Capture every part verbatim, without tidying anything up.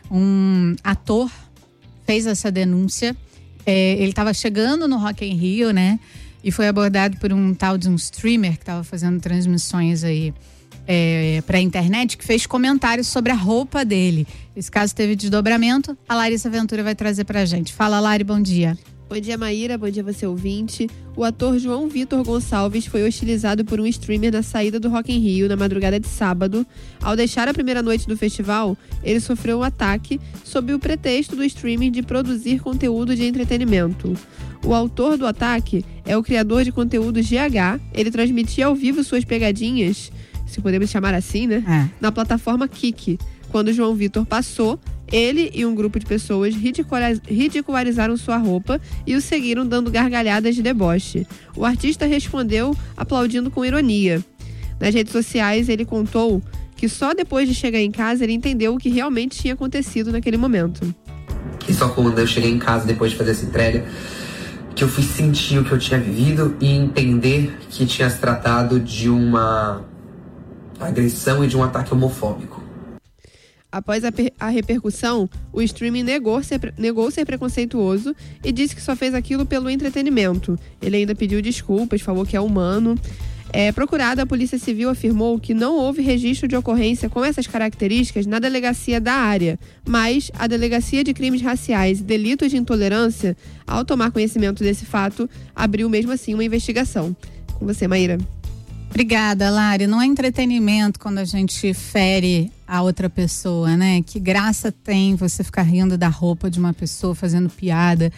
Um ator fez essa denúncia. É, ele estava chegando no Rock in Rio, né? E foi abordado por um tal de um streamer que estava fazendo transmissões aí é, para a internet, que fez comentários sobre a roupa dele. Esse caso teve desdobramento. A Larissa Ventura vai trazer pra gente. Fala, Lari, bom dia. Bom dia, Maíra. Bom dia, você ouvinte. O ator João Vitor Gonçalves foi hostilizado por um streamer na saída do Rock in Rio na madrugada de sábado. Ao deixar a primeira noite do festival, ele sofreu um ataque sob o pretexto do streaming de produzir conteúdo de entretenimento. O autor do ataque é o criador de conteúdo G H. Ele transmitia ao vivo suas pegadinhas, se podemos chamar assim, né? É. Na plataforma Kik. Quando João Vitor passou, ele e um grupo de pessoas ridicularizaram sua roupa e o seguiram dando gargalhadas de deboche. O artista respondeu aplaudindo com ironia. Nas redes sociais, ele contou que só depois de chegar em casa ele entendeu o que realmente tinha acontecido naquele momento. E só quando eu cheguei em casa depois de fazer essa entrega que eu fui sentir o que eu tinha vivido e entender que tinha se tratado de uma agressão e de um ataque homofóbico. Após a, per- a repercussão, o streaming negou ser, negou ser preconceituoso e disse que só fez aquilo pelo entretenimento. Ele ainda pediu desculpas, falou que é humano. É, procurada, a Polícia Civil afirmou que não houve registro de ocorrência com essas características na delegacia da área, mas a Delegacia de Crimes Raciais e Delitos de Intolerância, ao tomar conhecimento desse fato, abriu mesmo assim uma investigação. Com você, Maíra. Obrigada, Lari. Não é entretenimento quando a gente fere a outra pessoa, né? Que graça tem você ficar rindo da roupa de uma pessoa, fazendo piada,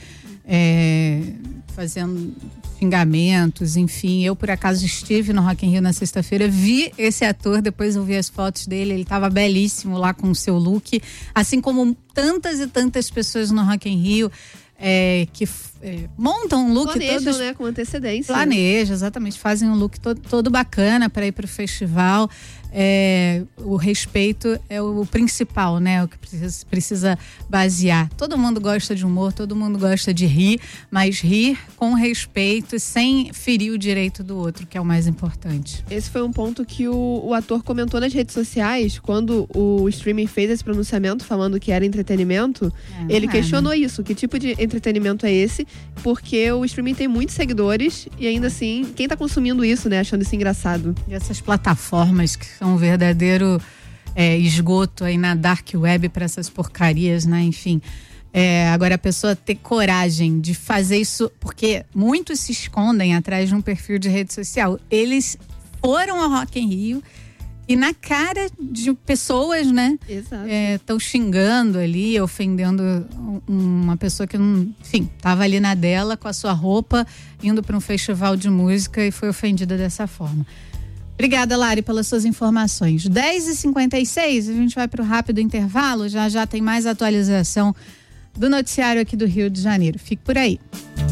é, fazendo xingamentos, enfim. Eu, por acaso, estive no Rock in Rio na sexta-feira, vi esse ator, depois eu vi as fotos dele, ele estava belíssimo lá com o seu look, assim como tantas e tantas pessoas no Rock in Rio. É, que é, montam um look planejam, todos, né, com antecedência. Planejam, exatamente, fazem um look todo, todo bacana para ir para o festival. É, o respeito é o principal, né? O que precisa, precisa basear. Todo mundo gosta de humor, todo mundo gosta de rir, mas rir com respeito, sem ferir o direito do outro, que é o mais importante. Esse foi um ponto que o, o ator comentou nas redes sociais, quando o streaming fez esse pronunciamento falando que era entretenimento. É, ele questionou é, né? isso, que tipo de entretenimento é esse, porque o streaming tem muitos seguidores e ainda assim, quem tá consumindo isso, né, achando isso engraçado? E essas plataformas que são um verdadeiro é, esgoto aí na dark web para essas porcarias, né? Enfim, é, agora a pessoa ter coragem de fazer isso, porque muitos se escondem atrás de um perfil de rede social. Eles foram ao Rock in Rio e na cara de pessoas, né? Exato. Estão xingando ali, ofendendo uma pessoa que não, enfim, estava ali na dela com a sua roupa, indo para um festival de música e foi ofendida dessa forma. Obrigada, Lari, pelas suas informações. dez e cinquenta e seis, a gente vai para o rápido intervalo. Já já tem mais atualização do noticiário aqui do Rio de Janeiro. Fique por aí.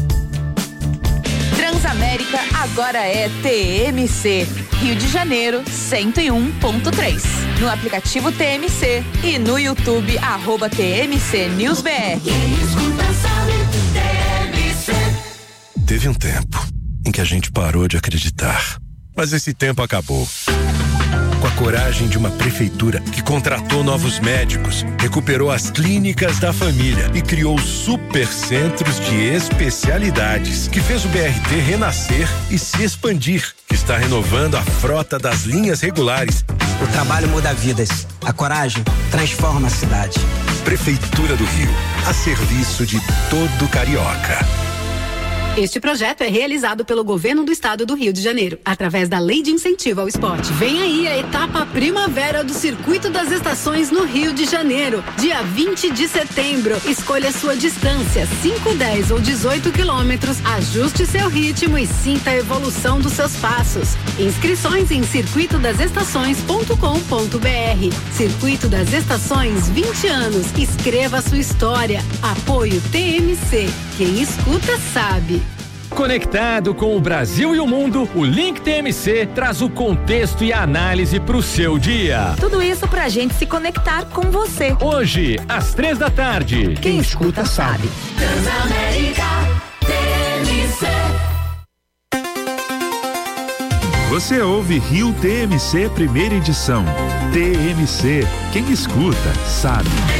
Transamérica agora é T M C. Rio de Janeiro, cento e um ponto três. No aplicativo T M C e no YouTube, arroba T M C News B R. Teve um tempo em que a gente parou de acreditar. Mas esse tempo acabou. Com a coragem de uma prefeitura que contratou novos médicos, recuperou as clínicas da família e criou supercentros de especialidades, que fez o B R T renascer e se expandir, que está renovando a frota das linhas regulares. O trabalho muda vidas. A coragem transforma a cidade. Prefeitura do Rio, a serviço de todo carioca. Este projeto é realizado pelo Governo do Estado do Rio de Janeiro, através da Lei de Incentivo ao Esporte. Vem aí a etapa Primavera do Circuito das Estações no Rio de Janeiro, dia vinte de setembro. Escolha sua distância, cinco, dez ou dezoito quilômetros, ajuste seu ritmo e sinta a evolução dos seus passos. Inscrições em circuito das estações ponto com ponto b r. Circuito das Estações, vinte anos. Escreva sua história. Apoio T M C. Quem escuta sabe. Conectado com o Brasil e o mundo, o Link T M C traz o contexto e a análise para o seu dia. Tudo isso pra gente se conectar com você. Hoje, às três da tarde. Quem, Quem escuta, escuta sabe. Transamérica T M C. Você ouve Rio T M C primeira edição. T M C. Quem escuta sabe.